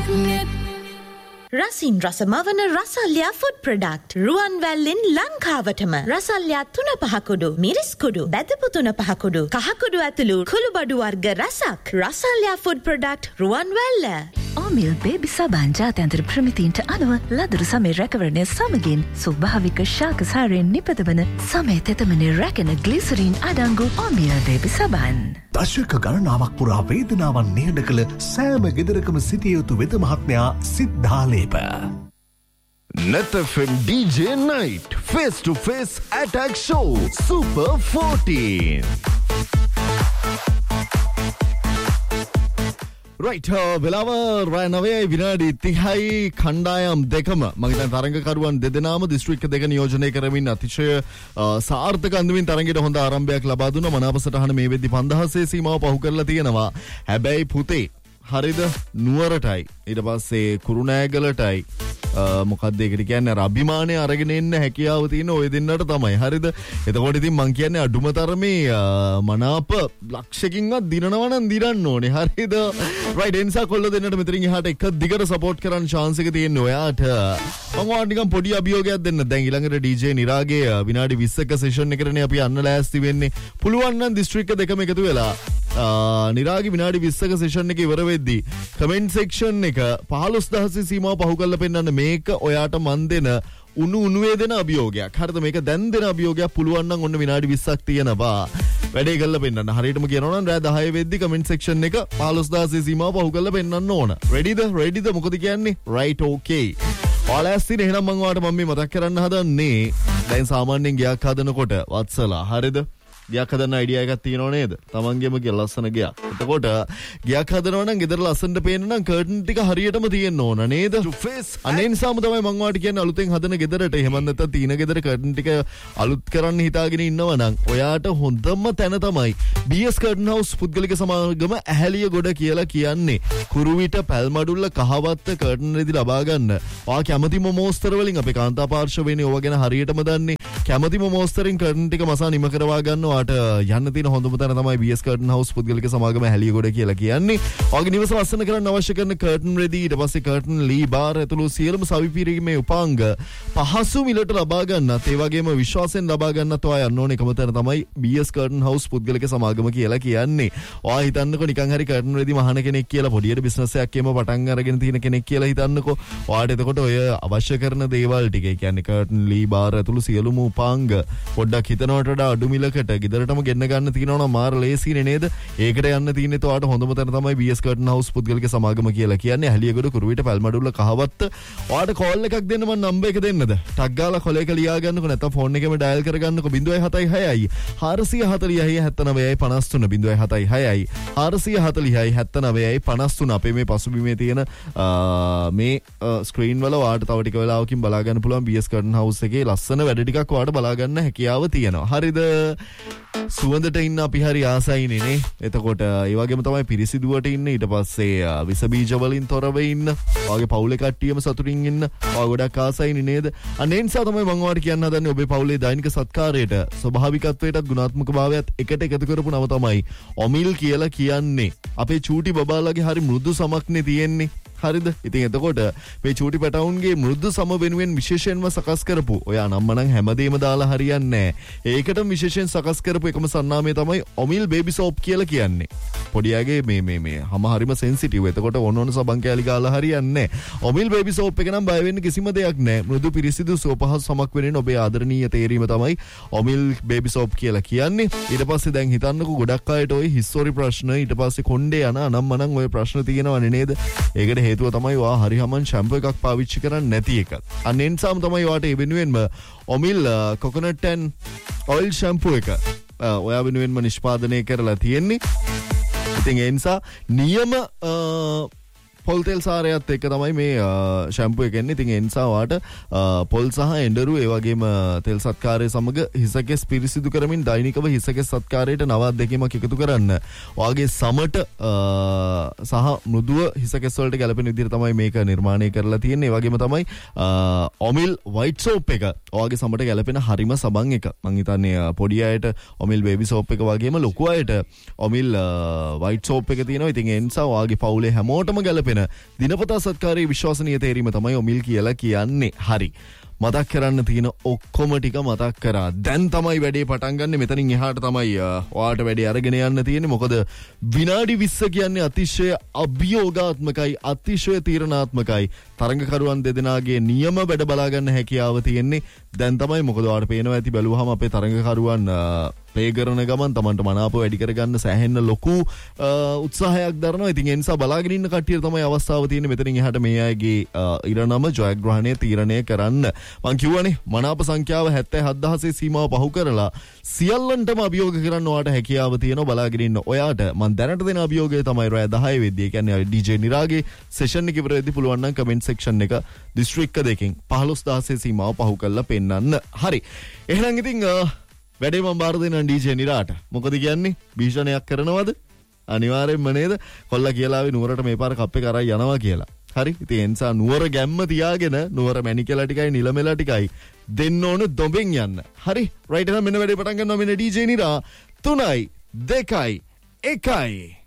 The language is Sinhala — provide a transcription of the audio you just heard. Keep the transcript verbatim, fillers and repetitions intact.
රසින් රසමවන රසල්යා ෆුඩ් ප්‍රොඩක්ට් රුවන්වැල්ලෙන් ලංකාවටම රසල්යා තුන පහකුඩු මිරිස් කුඩු බැදපු තුන පහකුඩු කහකුඩු ඇතුළු කුළුබඩු වර්ග රසක් රසල්යා food product Ruwanwella Omil baby saban ජාත්‍යන්තර ප්‍රමිතීන්ට අනුව ලදරු සමේ රැකවරණය සමගින් ස්වභාවික ශාකසාරයෙන් නිපදවන සමේ තෙතමනේ රැකෙන ග්ලිසරින් අඩංගු Omil baby saban. දශක ගණනාවක් පුරා වේදනාවන් නිහඬ කළ සෑම ගෙදරකම සිටිය යුතු වෙද මහත්මයා සිද්ධාලේප. Net F M D J Night Face to Face Attack Show Super fourteen. Right, වෙලාව රෑ නවයයි විනාඩි තිහයි කණ්ඩායම් දෙකම මම හිතන තරඟකරුවන් දෙදෙනාම දිස්ත්‍රික්ක දෙක නියෝජනය කරමින් අතිශය සාර්ථක අන්දමින් තරඟයට හොඳ ආරම්භයක් ලබා දුන්නා. මනාප සටහන මේ වෙද්දි පන්දහසේ සීමාව පහු කරලා තියෙනවා. හැබැයි පුතේ හරිද නුවරටයි ඊට පස්සේ කුරුණෑගලටයි මොකක්ද ඒකට කියන්නේ අර අභිමානය අරගෙන එන්න හැකියාව තියෙන ඔය දෙන්නට තමයි. හරිද? එතකොට ඉතින් මං කියන්නේ අඩුම තරමේ මනාප ලක්ෂකින්වත් දිනනවා නම් දිනන්න ඕනේ. හරිද? රයිට් එන්සා කොල්ල දෙන්නට මෙතනින් එහාට එක දිගට සපෝට් කරන්න chance එක තියෙන්නේ ඔයාට. මම ඔයාලට නිකන් පොඩි අභියෝගයක් දෙන්න. දැන් ඊළඟට D J නිරාගේ විනාඩි විස්සක සෙෂන් එකකටනේ අපි යන්න ලෑස්ති වෙන්නේ. පුළුවන් නම් දිස්ත්‍රික්ක දෙකම එකතු වෙලා නිරාගේ විනාඩි විස්සක සෙෂන් එක ඉවර වෙද්දී කමෙන්ට් සෙක්ෂන් එක පහළොස් දහසේ සීමාව පහු කරලා පෙන්නන්න. මේක ඔයාට මන් දෙන උණු උණුවේ දෙන අභියෝගයක්. හරිද? මේක දැන් දෙන අභියෝගයක්. පුළුවන් නම් ඔන්න විනාඩි විස්සක් තියෙනවා. වැඩේ කරලා පෙන්නන්න. හරියටම කියනවා නම් රෑ දහය වෙද්දි කමෙන්ට් සෙක්ෂන් එක පහළොස් දහසේ සීමාව පහු කරලා පෙන්නන්න ඕන. රෙඩිද? රෙඩිද? මොකද කියන්නේ? රයිට් ඕකේ. ඔයාලස්තින එහෙනම් මම ඔයාලට මම මේ මතක් කරන්න හදන්නේ දැන් සාමාන්‍යයෙන් ගයක් හදනකොට වත්සලා හරිද? ගයක් හදන්න අයිඩියා එකක් තියෙනව නේද? තමන්ගේම ගිය ලස්සන ගයක්. එතකොට ගයක් හදනවා නම් ගෙදර ලස්සනට පේන්න නම් කර්ටන් ටික හරියටම තියෙන්න ඕන නේද? අනේ නිසාම තමයි මම ඔයාලට කියන්නේ අලුතෙන් හදන ගෙදරට එහෙම නැත්නම් තීන ගෙදර කර්ටන් ටික අලුත් කරන්න හිතාගෙන ඉන්නවා නම් ඔයාට හොඳම තැන තමයි B S Curtain House පුද්ගලික සමාගම ඇහැලිය ගොඩ කියලා කියන්නේ. කුරුවිට පැල්මඩුල්ල කහවත්ත කර්ටන් රෙදි ලබා ගන්න. ඔයා කැමතිම මෝස්තර වලින් අපේ කාන්තා පාර්ශවයනේ ඕවා ගැන හරියටම දන්නේ. කැමතිම මෝස්තරින් කර්ටන් ටික මසා නිම කරවා ගන්න යන්න තියෙන හොඳම තැන තමයි B S Curtain House පුද්ගලික සමාගම හැලියගොඩ කියලා කියන්නේ. ඔයගේ නිවස ලස්සන කරන්න අවශ්‍ය කරන කර්ටන් රෙදි ඊට පස්සේ කර්ටන් ලී බාර් ඇතුළු සියලුම සවිපිරීමේ උපාංග පහසු මිලට ලබා ගන්නත් ඒ වගේම විශ්වාසයෙන් ලබා ගන්නත් ඔයා යන්න ඕනේ එකම තැන තමයි B S Curtain House පුද්ගලික සමාගම කියලා කියන්නේ. ඔයා හිතන්නකෝ නිකන් හරි කර්ටන් රෙදි මහන කෙනෙක් කියලා පොඩියට බිස්නස් එකක් එම පටන් අරගෙන තියෙන කෙනෙක් කියලා හිතන්නකෝ. ඔයාට එතකොට ඔය අවශ්‍ය කරන දේවල් ටික ඒ කියන්නේ කර්ටන් ලී බාර් ඇතුළු සියලුම උපාංග පොඩ්ඩක් හිතනවට වඩා අඩු මිලකට ගෙදරටම ගෙන්න ගන්න තියෙනවා නම් මාර ලේසිනේ නේද? ඒකට යන්න තියෙන්නේ ඔයාට හොඳම තැන තමයි B S Curtain House පුද්ගලික සමාගම කියලා කියන්නේ. හැලියගොඩ කුරුවිට පැල්මඩුල්ල කහවත්ත. ඔයාට කෝල් එකක් දෙන්න මම නම්බර් එක දෙන්නද? ටක් ගාලා කොල එක ලියා ගන්නකො නැත්නම් ෆෝන් එකේම dial කරගන්නකො zero seven seven six හාරසිය හතලිහයි හැත්තනවයයි පනස් තුන zero seven seven six හාරසිය හතලිහයි හැත්තනවයයි පනස් තුන. අපේ මේ පසුබිමේ තියෙන මේ ස්ක්‍රීන් වල ඔයාට තව ටික වෙලාවකින් බලා ගන්න පුළුවන් B S Curtain House එකේ ලස්සන වැඩ ටිකක් ඔයාට බලා ගන්න හැකියාව තියෙනවා. හරිද? සුවඳට ඉන්න අපි හරි ආසයිනේ නේ. එතකොට ඒ වගේම තමයි පිරිසිදුවට ඉන්න. ඊට පස්සේ විස බීජ වලින් තොරව ඉන්න. ඔයාගේ පවුලේ කට්ටියම සතුටින් ඉන්න. ඔයා ගොඩක් ආසයිනේ නේද? අනේ නිසා තමයි මම ඔයාලට කියන්න හදන්නේ ඔබේ පවුලේ දෛනික සත්කාරයට ස්වභාවිකත්වයටත් ගුණාත්මක භාවයත් එකට එකතු කරපු නම තමයි ඔමිල් කියලා කියන්නේ. අපේ චූටි බබාලාගේ හරි මෘදු සමක්නේ තියෙන්නේ. හරිද? ඉතින් එතකොට මේ චූටි පැටවුන්ගේ මෘදු සම වෙනුවෙන් විශේෂයෙන්ම සකස් කරපු ඔයා නම්ම නම් හැමදේම දාලා හරියන්නේ නැහැ. ඒකටම විශේෂයෙන් සකස් කරපු එකම සන්නාමය තමයි ඔමිල් බේබි සෝප් කියලා කියන්නේ. පොඩියාගේ මේ මේ මේ හැම හරිම සෙන්සිටිව්. එතකොට ඕන ඕන සබන් කෑලි ගාලා හරියන්නේ නැහැ. ඔමිල් බේබි සෝප් එක නම් බය වෙන්න කිසිම දෙයක් නැහැ. මෘදු පිරිසිදු සුවපහසු සමක් වෙනින් ඔබේ ආදරණීය තේරීම තමයි ඔමිල් බේබි සෝප් කියලා කියන්නේ. ඊට පස්සේ දැන් හිතන්නකෝ ගොඩක් අයට ওই හිස්ටරි ප්‍රශ්න ඊට පස්සේ කොණ්ඩේ යන අනම්මනම් ওই ප්‍රශ්න තියෙනවනේ නේද? ඒකට හේතුව තමයි ඔයා හරි හමන් ෂැම්පූ එකක් පාවිච්චි කරන්නේ නැති එක. අන්න ඒ නිසාම තමයි ඔයාට ඒ වෙනුවෙන්ම ඔමිල් කොකොනට් ඇන් ඔයිල් ෂැම්පූ එක ඔයා වෙනුවෙන්ම නිෂ්පාදනය කරලා තියෙන්නේ. ඉතින් ඒ නිසා නියම පොල් තෙල් සාරයත් එක්ක තමයි මේ ෂැම්පූ එක එන්නේ. ඉතින් ඒ නිසා ඔයාට පොල් සහ එඬරු ඒ වගේම තෙල් සත්කාරය සමග හිසකෙස් පිරිසිදු කරමින් දෛනිකව හිසකෙස් සත්කාරයට නව දෙකීමක් එකතු කරන්න. ඔයාගේ සමට සහ මෘදුව හිසකෙස් වලට ගැලපෙන විදිහට තමයි මේක නිර්මාණය කරලා තියෙන්නේ. ඒ වගේම තමයි ඔමිල් වයිට් සෝප් එක ඔයාගේ සමට ගැලපෙන හරිම සබන් එක. මං හිතන්නේ පොඩි අයට ඔමිල් බේබි සෝප් එක වගේම ලොකු අයට ඔමිල් වයිට් සෝප් එක තියෙනවා. ඉතින් ඒ නිසා ඔයාගේ පවුලේ හැමෝටම ගැලපෙන තියෙන දිනපතා සත්කාරයේ විශ්වසනීය තේරීම තමයි ඔමිල් කියලා කියන්නේ. හරි. මතක් කරන්න තියෙන ඔක්කොම ටික මතක් කරා. දැන් තමයි වැඩේ පටන් ගන්න. මෙතනින් එහාට තමයි ඔයාට වැඩේ අරගෙන යන්න තියෙන්නේ. මොකද විනාඩි විස්ස කියන්නේ අතිශය අභියෝගාත්මකයි, අතිශය තීරණාත්මකයි. තරඟකරුවන් දෙදෙනාගේ නියම වැඩ බලා ගන්න හැකියාව තියෙන්නේ දැන් තමයි. මොකද ඔයාට පේනවා ඇති බැලුවාම අපේ තරඟකරුවන් ප්ලේ කරන ගමන් තමන්ට මනාප වැඩි කරගන්න සෑහෙන්න ලොකු උත්සාහයක් දරනවා. ඉතින් ඒ නිසා බලාගෙන ඉන්න කට්ටියට තමයි අවස්ථාව තියෙන්නේ මෙතනින් එහාට මේ අයගේ ඉරණම ජයග්‍රහණය තීරණය කරන්න. මං කියවනේ මනාප සංඛ්‍යාව හැත්තෑ හත් දහසේ සීමාව පහු කරලා සියල්ලන්ටම අභියෝග කරන්න ඔයාට හැකියාව තියෙනවා. බලාගෙන ඉන්න ඔයාට මං දැනට දෙන අභියෝගය තමයි රෑ දහය වෙද්දී. ඒ කියන්නේ ඩීජේ නිරාගේ සෙෂන් එක ඉවර වෙද්දී පුළුවන් නම් කමෙන්ට් සෙක්ෂන් එක දිස්ත්‍රික්ක දෙකෙන් පහළොස් දහසේ සීමාව පහු කරලා පෙන්නන්න. හරි. එහෙනම් ඉතින් වැඩේ මම බාර දෙන්න ඩීජේ නිරාට. මොකද කියන්නේ? භීෂණයක් කරනවද? අනිවාර්යෙන්ම නේද? කොල්ලා කියලා ආවේ නුවරට මේ පාර කප් එක අරන් යනවා කියලා. හරි. ඉතින් ඒ නිසා නුවර ගැම්ම තියාගෙන නුවර මැණිකලා ටිකයි නිලමෙලා ටිකයි දෙන්න ඕන දොඹෙන් යන්න. හරි. රයිට් එහෙනම් මෙන්න වැඩේ පටන් ගන්නවා. මෙන්න ඩීජේ නිරා තුනයි දෙකයි එකයි